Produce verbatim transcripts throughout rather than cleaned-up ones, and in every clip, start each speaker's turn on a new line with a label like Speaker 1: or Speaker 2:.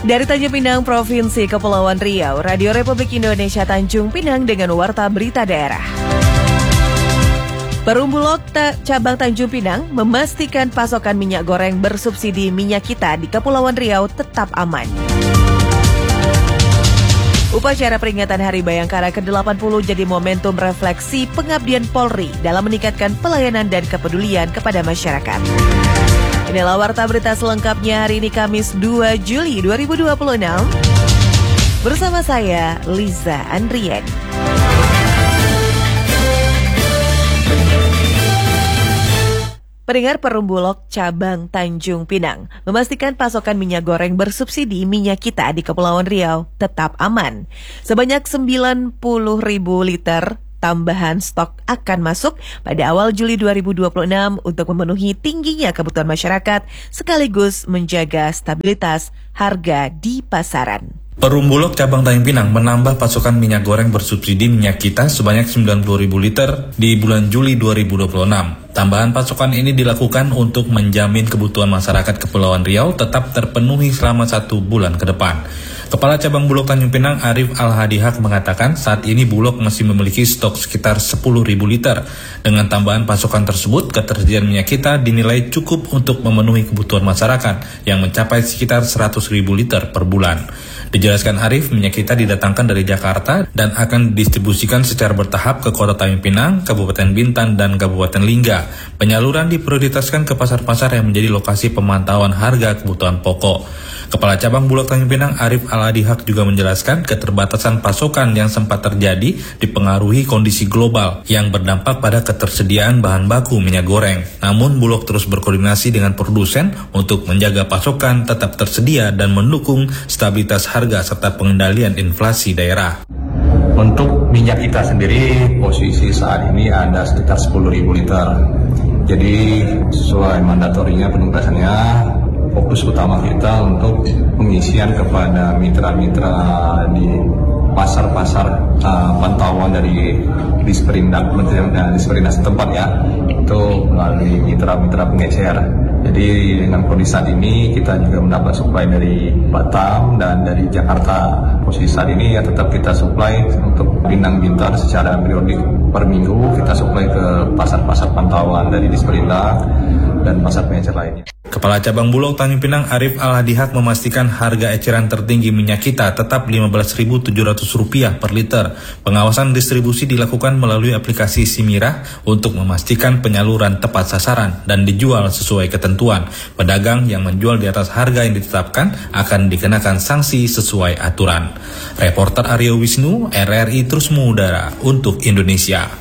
Speaker 1: Dari Tanjung Pinang, Provinsi Kepulauan Riau, Radio Republik Indonesia Tanjung Pinang dengan Warta Berita Daerah. Perum Bulog ta- Cabang Tanjung Pinang memastikan pasokan minyak goreng bersubsidi minyak kita di Kepulauan Riau tetap aman. Upacara peringatan Hari Bayangkara ke delapan puluh jadi momentum refleksi pengabdian Polri dalam meningkatkan pelayanan dan kepedulian kepada masyarakat. Inilah Warta Berita selengkapnya hari ini Kamis dua Juli dua ribu dua puluh enam. Bersama saya, Liza Andrian. Pendengar, Perum Bulog Cabang Tanjung Pinang memastikan pasokan minyak goreng bersubsidi minyak kita di Kepulauan Riau tetap aman. Sebanyak sembilan puluh ribu liter tambahan stok akan masuk pada awal Juli dua ribu dua puluh enam untuk memenuhi tingginya kebutuhan masyarakat sekaligus menjaga stabilitas harga di pasaran.
Speaker 2: Perum Bulog Cabang Tanjung Pinang menambah pasokan minyak goreng bersubsidi minyak kita sebanyak sembilan puluh ribu liter di bulan Juli dua ribu dua puluh enam. Tambahan pasokan ini dilakukan untuk menjamin kebutuhan masyarakat Kepulauan Riau tetap terpenuhi selama satu bulan ke depan. Kepala Cabang Bulog Tanjung Pinang Arif Al-Hadihak mengatakan saat ini Bulog masih memiliki stok sekitar sepuluh ribu liter. Dengan tambahan pasokan tersebut, ketersediaan minyak kita dinilai cukup untuk memenuhi kebutuhan masyarakat yang mencapai sekitar seratus ribu liter per bulan. Dijelaskan Arif, minyak kita didatangkan dari Jakarta dan akan didistribusikan secara bertahap ke Kota Tanjung Pinang, Kabupaten Bintan, dan Kabupaten Lingga. Penyaluran diprioritaskan ke pasar-pasar yang menjadi lokasi pemantauan harga kebutuhan pokok. Kepala Cabang Bulog Tanjung Pinang Arif Al-Hadihak juga menjelaskan keterbatasan pasokan yang sempat terjadi dipengaruhi kondisi global yang berdampak pada ketersediaan bahan baku minyak goreng. Namun Bulog terus berkoordinasi dengan produsen untuk menjaga pasokan tetap tersedia dan mendukung stabilitas harga serta pengendalian inflasi daerah.
Speaker 3: Untuk minyak kita sendiri posisi saat ini ada sekitar sepuluh ribu liter. Jadi sesuai mandatorinya penugasannya, fokus utama kita untuk pengisian kepada mitra-mitra di pasar-pasar uh, pantauan dari Disperindak, Kementerian Disperindak setempat ya, itu melalui mitra-mitra pengecer. Jadi dengan kondisi saat ini kita juga mendapat supply dari Batam dan dari Jakarta. Posisi saat ini ya tetap kita supply untuk Pinang Bintan secara periodik per minggu, kita supply ke pasar-pasar pantauan dari Disperindak dan pasar pengecer lainnya.
Speaker 2: Kepala Cabang Bulog Tanjung Pinang Arif Al-Hadihak memastikan harga eceran tertinggi minyak kita tetap lima belas ribu tujuh ratus rupiah per liter. Pengawasan distribusi dilakukan melalui aplikasi Simira untuk memastikan penyaluran tepat sasaran dan dijual sesuai ketentuan. Pedagang yang menjual di atas harga yang ditetapkan akan dikenakan sanksi sesuai aturan. Reporter Aryo Wisnu, R R I Terus Mengudara untuk Indonesia.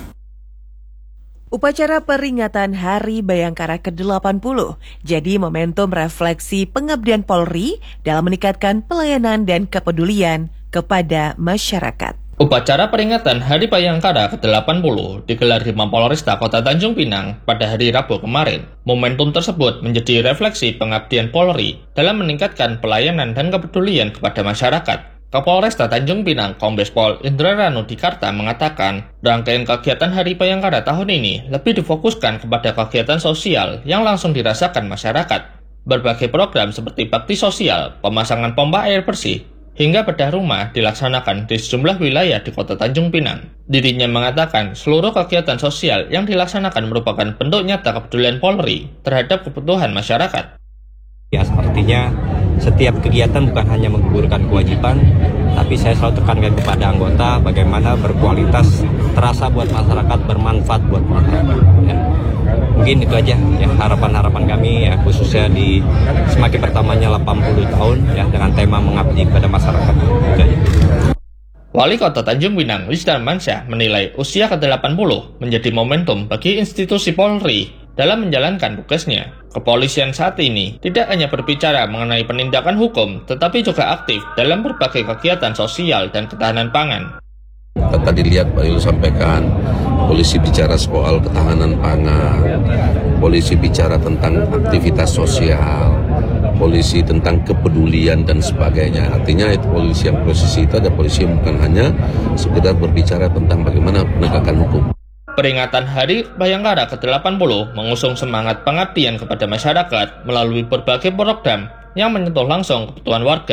Speaker 1: Upacara peringatan Hari Bayangkara ke delapan puluh jadi momentum refleksi pengabdian Polri dalam meningkatkan pelayanan dan kepedulian kepada masyarakat.
Speaker 4: Upacara peringatan Hari Bayangkara ke delapan puluh digelar di Mapolresta Kota Tanjung Pinang pada hari Rabu kemarin. Momentum tersebut menjadi refleksi pengabdian Polri dalam meningkatkan pelayanan dan kepedulian kepada masyarakat. Kapolresta Tanjung Pinang Kombes Pol Indra Ranu Dikarta mengatakan, rangkaian kegiatan Hari Bayangkara tahun ini lebih difokuskan kepada kegiatan sosial yang langsung dirasakan masyarakat. Berbagai program seperti bakti sosial, pemasangan pompa air bersih, hingga bedah rumah dilaksanakan di sejumlah wilayah di Kota Tanjung Pinang. Dirinya mengatakan seluruh kegiatan sosial yang dilaksanakan merupakan bentuk nyata kepedulian Polri terhadap kebutuhan masyarakat.
Speaker 5: Ya, artinya setiap kegiatan bukan hanya menggugurkan kewajiban, tapi saya selalu tekankan kepada anggota bagaimana berkualitas, terasa buat masyarakat, bermanfaat buat masyarakat. Ya. Mungkin itu aja ya harapan-harapan kami ya, khususnya di semakin bertambahnya delapan puluh tahun ya dengan tema mengabdi kepada masyarakat. Itu aja.
Speaker 4: Wali Kota Tanjung Pinang Lisdan Mansyah menilai usia ke delapan puluh menjadi momentum bagi institusi Polri dalam menjalankan tugasnya. Kepolisian saat ini tidak hanya berbicara mengenai penindakan hukum, tetapi juga aktif dalam berbagai kegiatan sosial dan ketahanan pangan.
Speaker 6: Tadi lihat Pak Yul sampaikan, polisi bicara soal ketahanan pangan, polisi bicara tentang aktivitas sosial, polisi tentang kepedulian dan sebagainya. Artinya itu polisi yang posisi itu ada polisi yang bukan hanya sekedar berbicara tentang bagaimana penegakan hukum.
Speaker 4: Peringatan Hari Bayangkara ke delapan puluh mengusung semangat pengabdian kepada masyarakat melalui berbagai program yang menyentuh langsung kebutuhan warga.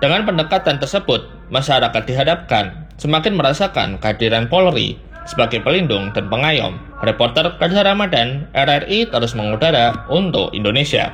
Speaker 4: Dengan pendekatan tersebut, masyarakat dihadapkan semakin merasakan kehadiran Polri sebagai pelindung dan pengayom. Reporter Kadir Ramadan, R R I terus mengudara untuk Indonesia.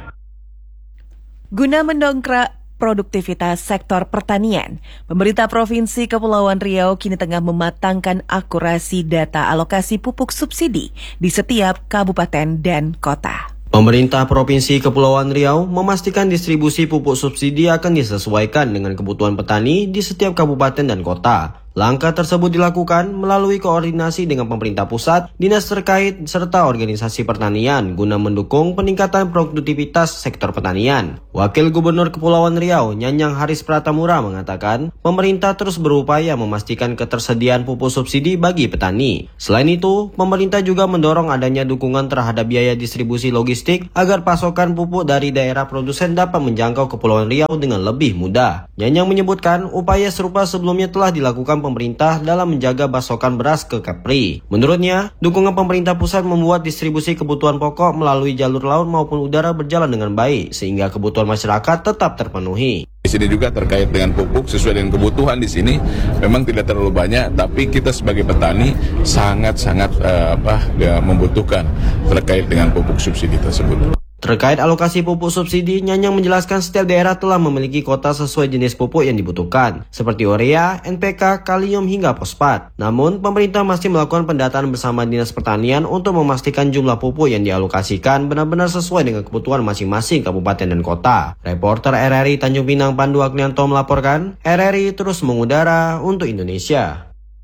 Speaker 1: Guna mendongkrak produktivitas sektor pertanian, pemerintah Provinsi Kepulauan Riau kini tengah mematangkan akurasi data alokasi pupuk subsidi di setiap kabupaten dan kota.
Speaker 7: Pemerintah Provinsi Kepulauan Riau memastikan distribusi pupuk subsidi akan disesuaikan dengan kebutuhan petani di setiap kabupaten dan kota. Langkah tersebut dilakukan melalui koordinasi dengan pemerintah pusat, dinas terkait, serta organisasi pertanian guna mendukung peningkatan produktivitas sektor pertanian. Wakil Gubernur Kepulauan Riau, Nyanyang Haris Pratamura mengatakan, pemerintah terus berupaya memastikan ketersediaan pupuk subsidi bagi petani. Selain itu, pemerintah juga mendorong adanya dukungan terhadap biaya distribusi logistik agar pasokan pupuk dari daerah produsen dapat menjangkau Kepulauan Riau dengan lebih mudah. Nyanyang menyebutkan, upaya serupa sebelumnya telah dilakukan pemerintah dalam menjaga pasokan beras ke Kepri. Menurutnya, dukungan pemerintah pusat membuat distribusi kebutuhan pokok melalui jalur laut maupun udara berjalan dengan baik, sehingga kebutuhan masyarakat tetap terpenuhi.
Speaker 8: Di sini juga terkait dengan pupuk sesuai dengan kebutuhan di sini memang tidak terlalu banyak, tapi kita sebagai petani sangat-sangat uh, apa ya, membutuhkan terkait dengan pupuk subsidi tersebut.
Speaker 7: Terkait alokasi pupuk subsidi, Nyanyang menjelaskan setiap daerah telah memiliki kota sesuai jenis pupuk yang dibutuhkan, seperti urea, N P K, kalium hingga fosfat. Namun, pemerintah masih melakukan pendataan bersama Dinas Pertanian untuk memastikan jumlah pupuk yang dialokasikan benar-benar sesuai dengan kebutuhan masing-masing kabupaten dan kota. Reporter R R I Tanjung Pinang Pandu Agnianto melaporkan, R R I terus mengudara untuk Indonesia.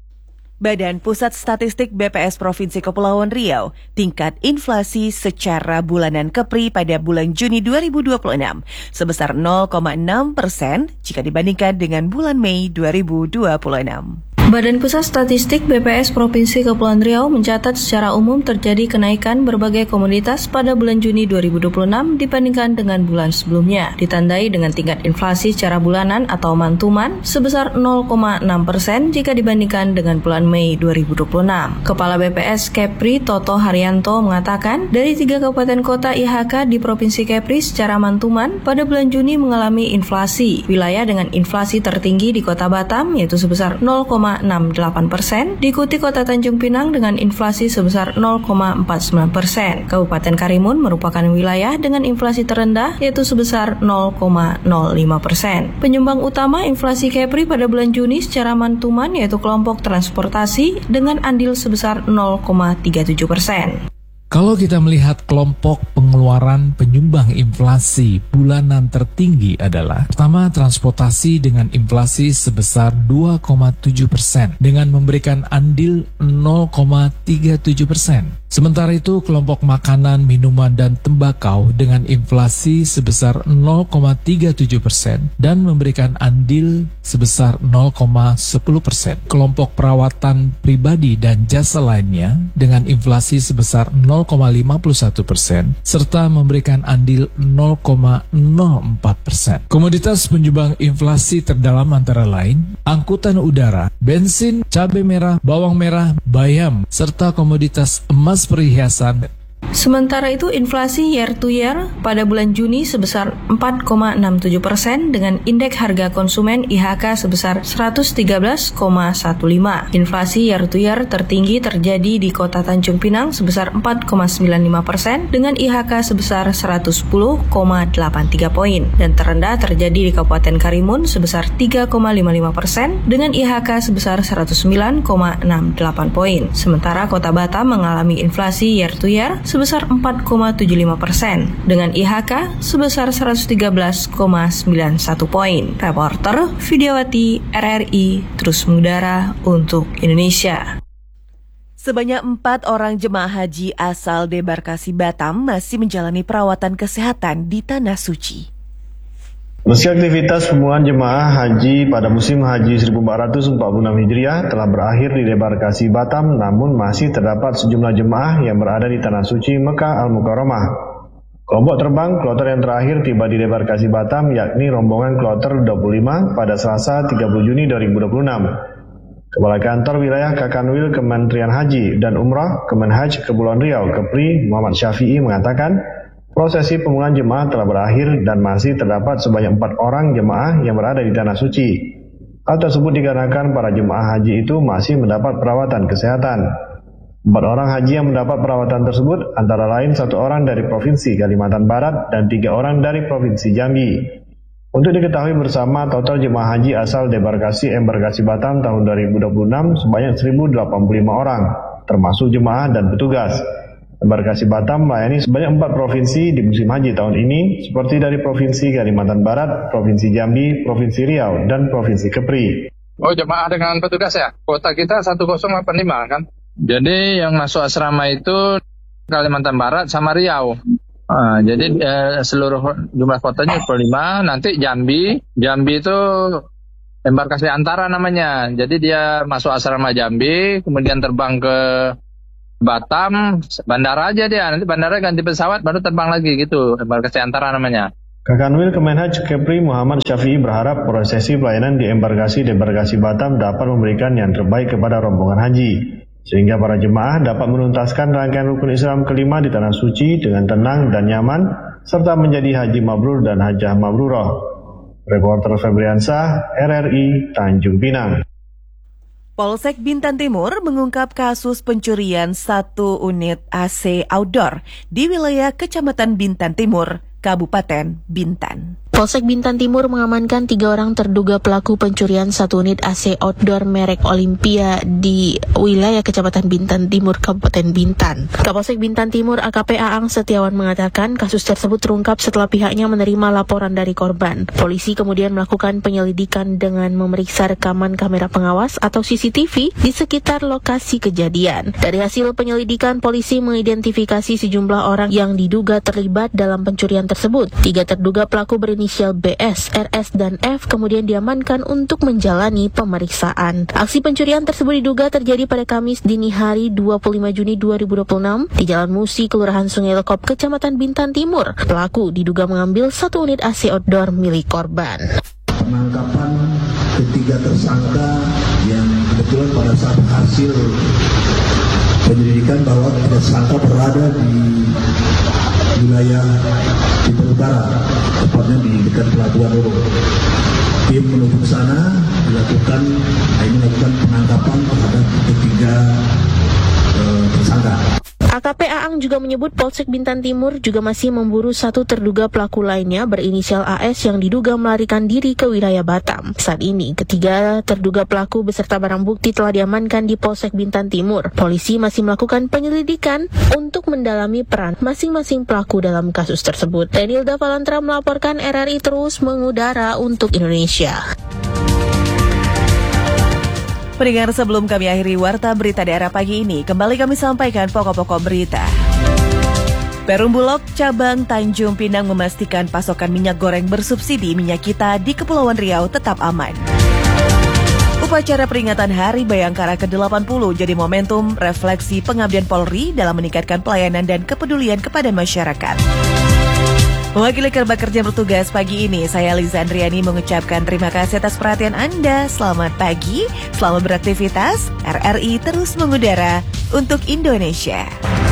Speaker 1: Badan Pusat Statistik B P S Provinsi Kepulauan Riau, tingkat inflasi secara bulanan Kepri pada bulan Juni dua ribu dua puluh enam sebesar nol koma enam persen jika dibandingkan dengan bulan Mei dua ribu dua puluh enam.
Speaker 9: Badan Pusat Statistik B P S Provinsi Kepulauan Riau mencatat secara umum terjadi kenaikan berbagai komoditas pada bulan Juni dua ribu dua puluh enam dibandingkan dengan bulan sebelumnya, ditandai dengan tingkat inflasi secara bulanan atau mantuman sebesar nol koma enam persen jika dibandingkan dengan bulan Mei dua ribu dua puluh enam. Kepala B P S Kepri Toto Haryanto mengatakan, dari tiga kabupaten kota I H K di Provinsi Kepri secara mantuman pada bulan Juni mengalami inflasi. Wilayah dengan inflasi tertinggi di Kota Batam yaitu sebesar nol koma enam delapan persen, diikuti Kota Tanjung Pinang dengan inflasi sebesar nol koma empat sembilan persen. Kabupaten Karimun merupakan wilayah dengan inflasi terendah yaitu sebesar nol koma nol lima persen. Penyumbang utama inflasi Kepri pada bulan Juni secara mantuman yaitu kelompok transportasi dengan andil sebesar nol koma tiga tujuh persen.
Speaker 10: Kalau kita melihat kelompok pengeluaran penyumbang inflasi bulanan tertinggi adalah pertama transportasi dengan inflasi sebesar dua koma tujuh persen dengan memberikan andil nol koma tiga tujuh persen. Sementara itu kelompok makanan, minuman, dan tembakau dengan inflasi sebesar nol koma tiga tujuh persen dan memberikan andil sebesar nol koma sepuluh persen. Kelompok perawatan pribadi dan jasa lainnya dengan inflasi sebesar nol koma lima puluh satu persen serta memberikan andil nol koma nol empat persen. Komoditas penyumbang inflasi terdalam antara lain angkutan udara, bensin, cabai merah, bawang merah, bayam, serta komoditas emas perhiasan.
Speaker 9: Sementara itu, inflasi year to year pada bulan Juni sebesar empat koma enam tujuh persen dengan indeks harga konsumen I H K sebesar seratus tiga belas koma lima belas. Inflasi year to year tertinggi terjadi di Kota Tanjung Pinang sebesar empat koma sembilan lima persen dengan I H K sebesar seratus sepuluh koma delapan tiga poin dan terendah terjadi di Kabupaten Karimun sebesar tiga koma lima lima persen dengan I H K sebesar seratus sembilan koma enam delapan poin. Sementara Kota Batam mengalami inflasi year to year sebesar empat koma tujuh lima persen dengan I H K sebesar seratus tiga belas koma sembilan satu poin. Reporter Vidyawati R R I terus mengudara untuk Indonesia.
Speaker 1: Sebanyak empat orang jemaah haji asal debarkasi Batam masih menjalani perawatan kesehatan di Tanah Suci.
Speaker 11: Meski aktivitas pembuangan jemaah haji pada musim haji seribu empat ratus empat puluh enam Hijriah telah berakhir di debarkasi Batam, namun masih terdapat sejumlah jemaah yang berada di Tanah Suci Mekah Al-Mukarramah. Kelompok terbang kloter yang terakhir tiba di debarkasi Batam yakni rombongan kloter dua puluh lima pada Selasa tiga puluh Juni dua ribu dua puluh enam. Kepala Kantor Wilayah Kakanwil Kementerian Haji dan Umrah Kemenhaj Kepulauan Riau, Kepri Muhammad Syafi'i mengatakan, Prosesi pemungutan jemaah telah berakhir dan masih terdapat sebanyak empat orang jemaah yang berada di Tanah Suci. Hal tersebut dikarenakan para jemaah haji itu masih mendapat perawatan kesehatan. Empat orang haji yang mendapat perawatan tersebut antara lain satu orang dari Provinsi Kalimantan Barat dan tiga orang dari Provinsi Jambi. Untuk diketahui bersama, total jemaah haji asal debarkasi Embarkasi Batam tahun dua ribu dua puluh enam sebanyak seribu delapan puluh lima orang, termasuk jemaah dan petugas. Embarkasi Batam melayani sebanyak empat provinsi di musim haji tahun ini, seperti dari Provinsi Kalimantan Barat, Provinsi Jambi, Provinsi Riau, dan Provinsi Kepri.
Speaker 12: Oh, jemaah dengan petugas ya? Kuota kita satu nol delapan lima kan? Jadi yang masuk asrama itu Kalimantan Barat sama Riau. Nah, jadi eh, seluruh jumlah kuotanya dua puluh lima, nanti Jambi, Jambi itu embarkasi antara namanya. Jadi dia masuk asrama Jambi, kemudian terbang ke Batam, bandara aja dia, nanti bandara ganti pesawat baru terbang lagi gitu, embarkasi antara namanya.
Speaker 11: Kakanwil Kemenhaj Kepri Muhammad Syafi'i berharap prosesi pelayanan di embarkasi debarkasi Batam dapat memberikan yang terbaik kepada rombongan haji, sehingga para jemaah dapat menuntaskan rangkaian rukun Islam kelima di Tanah Suci dengan tenang dan nyaman, serta menjadi haji mabrur dan hajah mabrurah. Reporter Febriansah, R R I, Tanjung Pinang.
Speaker 1: Polsek Bintan Timur mengungkap kasus pencurian satu unit A C outdoor di wilayah Kecamatan Bintan Timur, Kabupaten Bintan.
Speaker 13: Polsek Bintan Timur mengamankan tiga orang terduga pelaku pencurian satu unit A C outdoor merek Olympia di wilayah Kecamatan Bintan Timur, Kabupaten Bintan. Kapolsek Bintan Timur A K P Aang Setiawan mengatakan kasus tersebut terungkap setelah pihaknya menerima laporan dari korban. Polisi kemudian melakukan penyelidikan dengan memeriksa rekaman kamera pengawas atau C C T V di sekitar lokasi kejadian. Dari hasil penyelidikan, polisi mengidentifikasi sejumlah orang yang diduga terlibat dalam pencurian tersebut. Tiga terduga pelaku berinisial inisial B S, R S, dan F kemudian diamankan untuk menjalani pemeriksaan. Aksi pencurian tersebut diduga terjadi pada Kamis dini hari dua puluh lima Juni dua ribu dua puluh enam di Jalan Musi, Kelurahan Sungai Lekop, Kecamatan Bintan Timur. Pelaku diduga mengambil satu unit A C outdoor milik korban.
Speaker 14: Penangkapan ketiga tersangka yang kebetulan pada saat hasil penyelidikan bahwa tersangka berada di wilayah Timur Utara, tepatnya di dekat Pelabuhan Roro. Tim menuju ke sana dilakukan, ini melakukan penangkapan terhadap ketiga eh, tersangka.
Speaker 13: A K P Aang juga menyebut Polsek Bintan Timur juga masih memburu satu terduga pelaku lainnya berinisial A S yang diduga melarikan diri ke wilayah Batam. Saat ini, ketiga terduga pelaku beserta barang bukti telah diamankan di Polsek Bintan Timur. Polisi masih melakukan penyelidikan untuk mendalami peran masing-masing pelaku dalam kasus tersebut. Renilda Valantra melaporkan, R R I terus mengudara untuk Indonesia.
Speaker 1: Pendengar, sebelum kami akhiri Warta Berita Daerah pagi ini, kembali kami sampaikan pokok-pokok berita. Perum Bulog Cabang Tanjung Pinang memastikan pasokan minyak goreng bersubsidi minyak kita di Kepulauan Riau tetap aman. Upacara peringatan Hari Bayangkara ke delapan puluh jadi momentum refleksi pengabdian Polri dalam meningkatkan pelayanan dan kepedulian kepada masyarakat. Mewakili kerabat kerja bertugas pagi ini, saya Liza Andriani mengucapkan terima kasih atas perhatian Anda. Selamat pagi, selamat beraktivitas. R R I terus mengudara untuk Indonesia.